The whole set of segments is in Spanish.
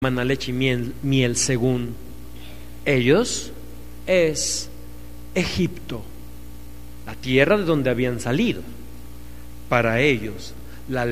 mana, leche y miel según ellos es Egipto, la tierra de donde habían salido. Para ellos la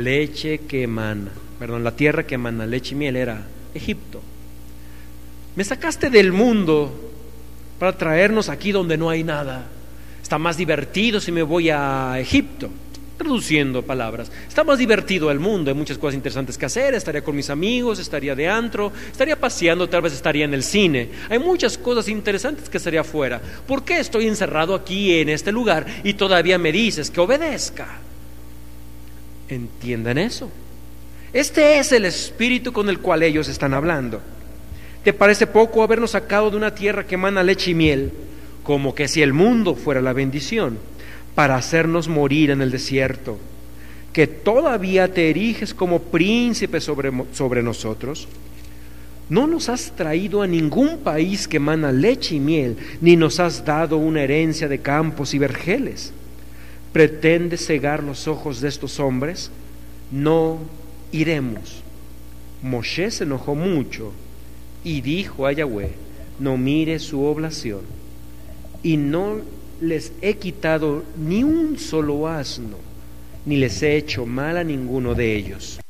tierra que emana leche y miel era Egipto. Me sacaste del mundo para traernos aquí donde no hay nada. Está más divertido si me voy a Egipto. Traduciendo palabras, está más divertido el mundo, hay muchas cosas interesantes que hacer, estaría con mis amigos, estaría de antro, estaría paseando, tal vez estaría en el cine, hay muchas cosas interesantes que estaría afuera. ¿Por qué estoy encerrado aquí en este lugar y todavía me dices que obedezca? ¿Entienden eso? Este es el espíritu con el cual ellos están hablando. ¿Te parece poco habernos sacado de una tierra que emana leche y miel, como que si el mundo fuera la bendición, para hacernos morir en el desierto, que todavía te eriges como príncipe sobre nosotros? No nos has traído a ningún país que emana leche y miel, ni nos has dado una herencia de campos y vergeles. ¿Pretendes cegar los ojos de estos hombres? No iremos. Moshe se enojó mucho y dijo a Yahweh: no mire su oblación, y no les he quitado ni un solo asno, ni les he hecho mal a ninguno de ellos.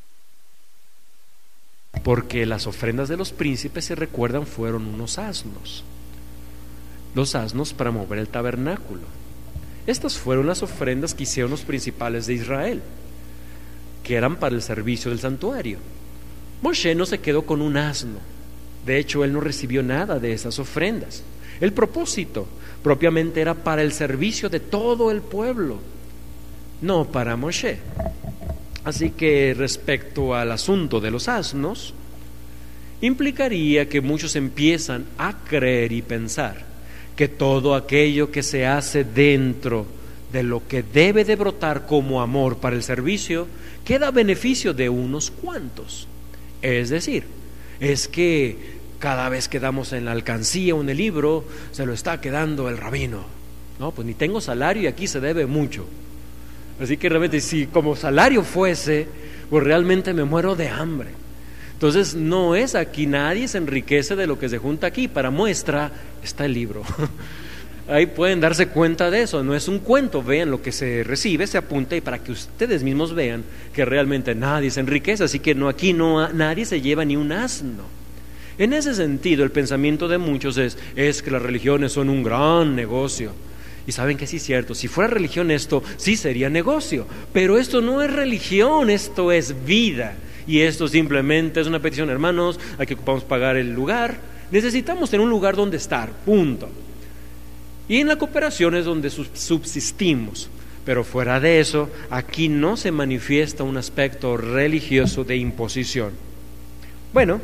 Porque las ofrendas de los príncipes, se recuerdan, fueron unos asnos, los asnos para mover el tabernáculo. Estas fueron las ofrendas que hicieron los principales de Israel, que eran para el servicio del santuario. Moshe no se quedó con un asno, de hecho él no recibió nada de esas ofrendas. El propósito propiamente era para el servicio de todo el pueblo, no para Moshe. Así que respecto al asunto de los asnos, implicaría que muchos empiezan a creer y pensar que todo aquello que se hace dentro de lo que debe de brotar como amor para el servicio queda a beneficio de unos cuantos. Es decir, es que cada vez que damos en la alcancía o en el libro, se lo está quedando el rabino. No, pues ni tengo salario y aquí se debe mucho. Así que realmente, si como salario fuese, pues realmente me muero de hambre. Entonces no es aquí, nadie se enriquece de lo que se junta aquí. Para muestra está el libro. Ahí pueden darse cuenta de eso, no es un cuento. Vean lo que se recibe, se apunta, y para que ustedes mismos vean que realmente nadie se enriquece. Así que aquí nadie se lleva ni un asno. En ese sentido, el pensamiento de muchos es que las religiones son un gran negocio. Y saben que sí es cierto, si fuera religión esto, sí sería negocio. Pero esto no es religión, esto es vida. Y esto simplemente es una petición: hermanos, aquí ocupamos pagar el lugar, necesitamos tener un lugar donde estar, punto. Y en la cooperación es donde subsistimos. Pero fuera de eso, aquí no se manifiesta un aspecto religioso de imposición. Bueno,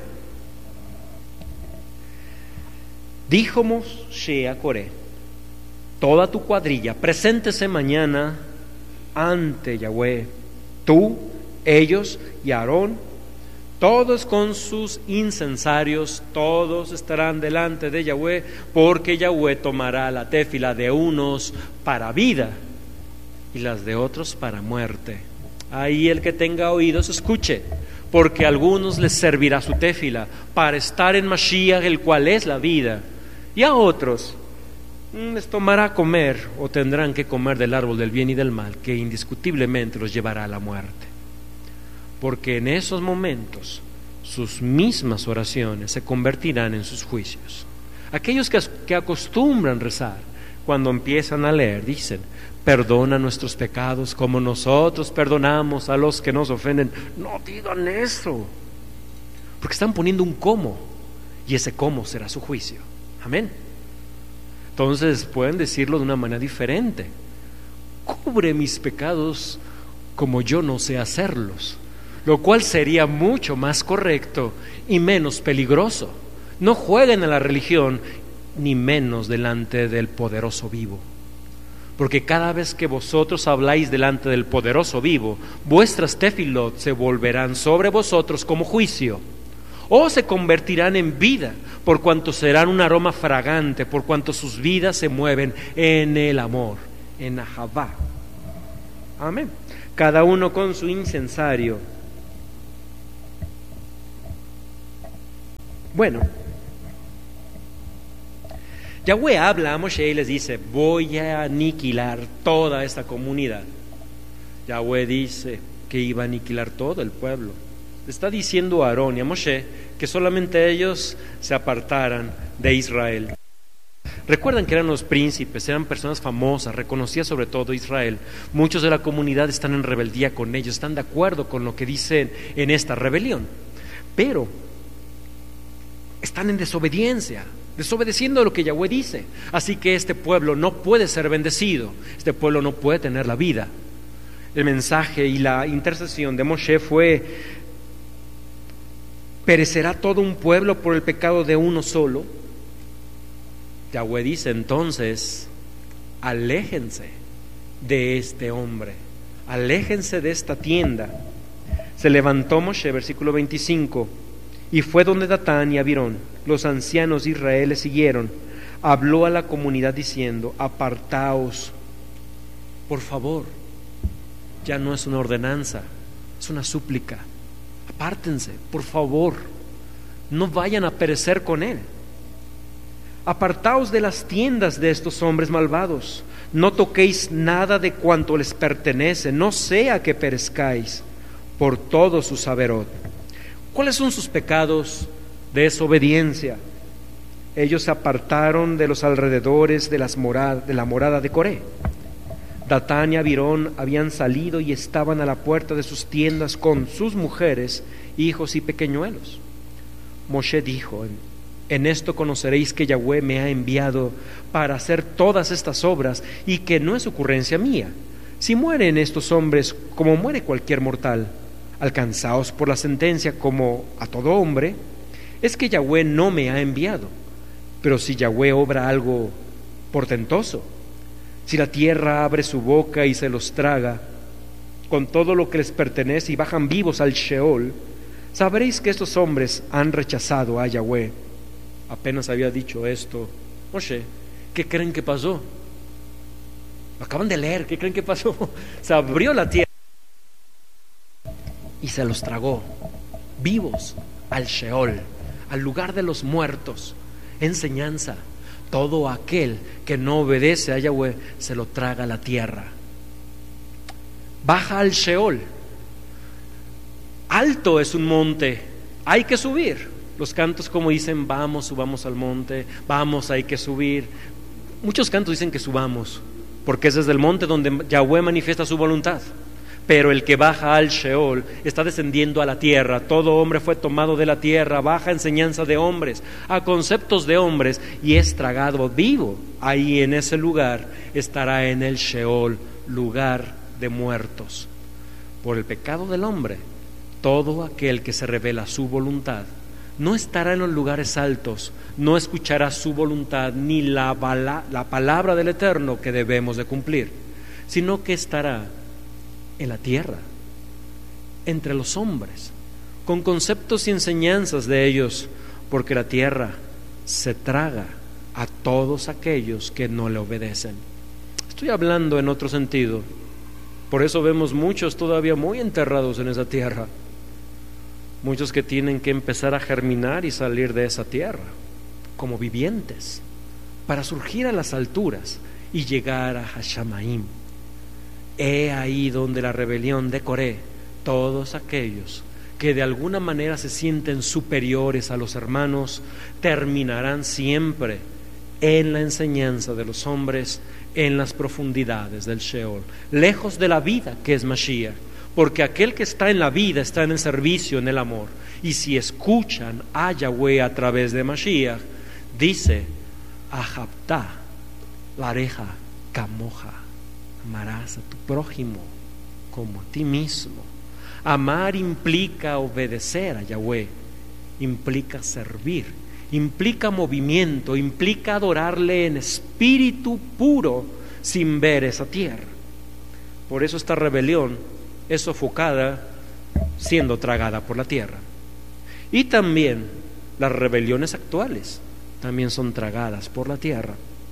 dijo Moshe a Coré: toda tu cuadrilla, preséntese mañana ante Yahweh, tú, ellos y Aarón, todos con sus incensarios, todos estarán delante de Yahweh, porque Yahweh tomará la téfila de unos para vida y las de otros para muerte. Ahí el que tenga oídos escuche, porque a algunos les servirá su téfila para estar en Mashiach, el cual es la vida, y a otros les tomará comer, o tendrán que comer del árbol del bien y del mal, que indiscutiblemente los llevará a la muerte. Porque en esos momentos sus mismas oraciones se convertirán en sus juicios. Aquellos que acostumbran rezar, cuando empiezan a leer, dicen: perdona nuestros pecados como nosotros perdonamos a los que nos ofenden. No digan eso, porque están poniendo un cómo, y ese cómo será su juicio. Amén. Entonces pueden decirlo de una manera diferente: cubre mis pecados como yo no sé hacerlos, lo cual sería mucho más correcto y menos peligroso. No jueguen a la religión, ni menos delante del poderoso vivo, porque cada vez que vosotros habláis delante del poderoso vivo, vuestras tefilot se volverán sobre vosotros como juicio, o se convertirán en vida, por cuanto serán un aroma fragante, por cuanto sus vidas se mueven en el amor, en Ahavá. Amén. Cada uno con su incensario. Bueno, Yahweh habla a Moshe y les dice: voy a aniquilar toda esta comunidad. Yahweh dice que iba a aniquilar todo el pueblo. Le está diciendo a Aarón y a Moshe que solamente ellos se apartaran de Israel. Recuerdan que eran los príncipes, eran personas famosas, reconocidas sobre todo Israel. Muchos de la comunidad están en rebeldía con ellos, están de acuerdo con lo que dicen en esta rebelión, pero están en desobediencia, desobedeciendo lo que Yahweh dice. Así que este pueblo no puede ser bendecido, este pueblo no puede tener la vida. El mensaje y la intercesión de Moshe fue: ¿perecerá todo un pueblo por el pecado de uno solo? Yahweh dice entonces: aléjense de este hombre, aléjense de esta tienda. Se levantó Moshe, versículo 25, y fue donde Datán y Abirón, los ancianos de Israel, le siguieron. Habló a la comunidad diciendo: apartaos, por favor. Ya no es una ordenanza, es una súplica. Apártense, por favor, no vayan a perecer con él. Apartaos de las tiendas de estos hombres malvados, no toquéis nada de cuanto les pertenece, no sea que perezcáis por todo su saberot. ¿Cuáles son sus pecados? Desobediencia. Ellos se apartaron de los alrededores de la morada de Coré. Datán y Abirón habían salido y estaban a la puerta de sus tiendas con sus mujeres, hijos y pequeñuelos. Moshe dijo: en esto conoceréis que Yahweh me ha enviado para hacer todas estas obras y que no es ocurrencia mía. Si mueren estos hombres como muere cualquier mortal, alcanzaos por la sentencia como a todo hombre, es que Yahweh no me ha enviado. Pero si Yahweh obra algo portentoso, si la tierra abre su boca y se los traga con todo lo que les pertenece y bajan vivos al Sheol, sabréis que estos hombres han rechazado a Yahweh. Apenas había dicho esto Moshe, ¿qué creen que pasó? Lo acaban de leer, ¿qué creen que pasó? Se abrió la tierra y se los tragó vivos al Sheol, al lugar de los muertos. Enseñanza: todo aquel que no obedece a Yahweh se lo traga la tierra. Baja al Sheol. Alto es un monte, hay que subir. Los cantos como dicen: vamos, subamos al monte, vamos, hay que subir. Muchos cantos dicen que subamos, porque ese es el monte donde Yahweh manifiesta su voluntad. Pero el que baja al Sheol está descendiendo a la tierra. Todo hombre fue tomado de la tierra, baja enseñanza de hombres, a conceptos de hombres, y es tragado vivo. Ahí en ese lugar estará en el Sheol, lugar de muertos. Por el pecado del hombre, todo aquel que se revela su voluntad no estará en los lugares altos, no escuchará su voluntad ni la palabra del Eterno que debemos de cumplir, sino que estará en la tierra, entre los hombres, con conceptos y enseñanzas de ellos, porque la tierra se traga a todos aquellos que no le obedecen. Estoy hablando en otro sentido, por eso vemos muchos todavía muy enterrados en esa tierra, muchos que tienen que empezar a germinar y salir de esa tierra como vivientes para surgir a las alturas y llegar a Hashamaim. He ahí donde la rebelión de Coré, todos aquellos que de alguna manera se sienten superiores a los hermanos, terminarán siempre en la enseñanza de los hombres, en las profundidades del Sheol, lejos de la vida que es Mashiach, porque aquel que está en la vida está en el servicio, en el amor. Y si escuchan a Yahweh a través de Mashiach, dice: Ahabta lareja kamoja, amarás a tu prójimo como a ti mismo. Amar implica obedecer a Yahweh, implica servir, implica movimiento, implica adorarle en espíritu puro sin ver esa tierra. Por eso esta rebelión es sofocada siendo tragada por la tierra. Y también las rebeliones actuales también son tragadas por la tierra.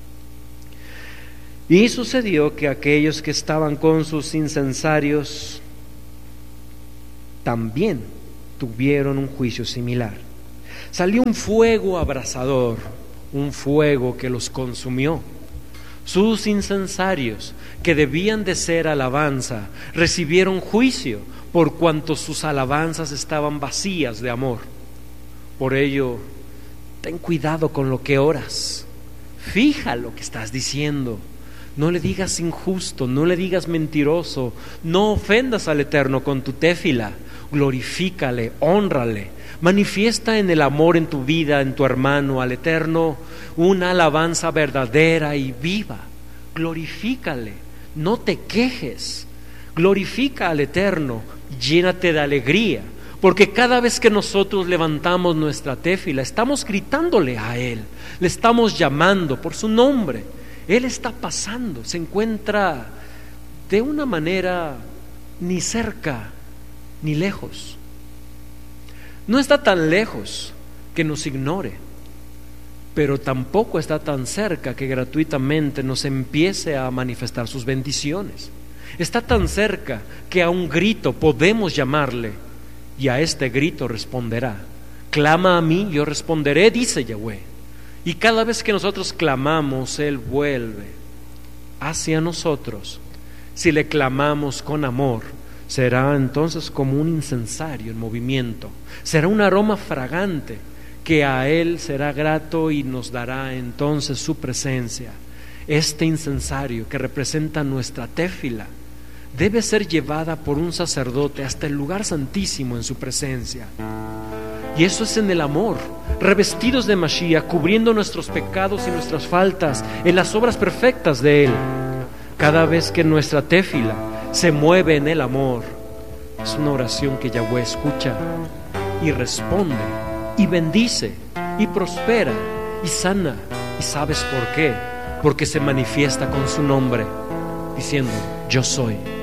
Y sucedió que aquellos que estaban con sus incensarios también tuvieron un juicio similar. Salió un fuego abrasador, un fuego que los consumió. Sus incensarios, que debían de ser alabanza, recibieron juicio por cuanto sus alabanzas estaban vacías de amor. Por ello, ten cuidado con lo que oras. Fija lo que estás diciendo. No le digas injusto, no le digas mentiroso, no ofendas al Eterno con tu tefila. Glorifícale, hónrale, manifiesta en el amor en tu vida, en tu hermano, al Eterno, una alabanza verdadera y viva. Glorifícale, no te quejes, glorifica al Eterno, llénate de alegría, porque cada vez que nosotros levantamos nuestra tefila, estamos gritándole a Él, le estamos llamando por su nombre. Él está pasando, se encuentra de una manera ni cerca ni lejos. No está tan lejos que nos ignore, pero tampoco está tan cerca que gratuitamente nos empiece a manifestar sus bendiciones. Está tan cerca que a un grito podemos llamarle y a este grito responderá. Clama a mí, yo responderé, dice Yahweh. Y cada vez que nosotros clamamos, Él vuelve hacia nosotros. Si le clamamos con amor, será entonces como un incensario en movimiento. Será un aroma fragante que a Él será grato y nos dará entonces su presencia. Este incensario que representa nuestra tefila debe ser llevada por un sacerdote hasta el lugar santísimo en su presencia. Y eso es en el amor, revestidos de Mashiach, cubriendo nuestros pecados y nuestras faltas en las obras perfectas de Él. Cada vez que nuestra tefila se mueve en el amor, es una oración que Yahweh escucha y responde y bendice y prospera y sana. ¿Y sabes por qué? Porque se manifiesta con su nombre, diciendo: yo soy.